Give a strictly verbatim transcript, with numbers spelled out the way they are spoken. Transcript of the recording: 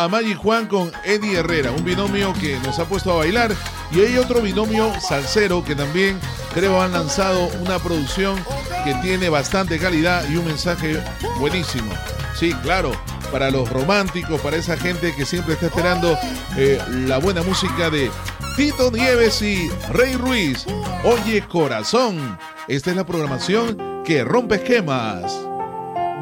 a Maggie Juan con Eddie Herrera, un binomio que nos ha puesto a bailar. Y hay otro binomio salsero que también creo han lanzado una producción que tiene bastante calidad y un mensaje buenísimo. Sí, claro, para los románticos, para esa gente que siempre está esperando eh, la buena música de Tito Nieves y Rey Ruiz. Oye, corazón, esta es la programación que rompe esquemas.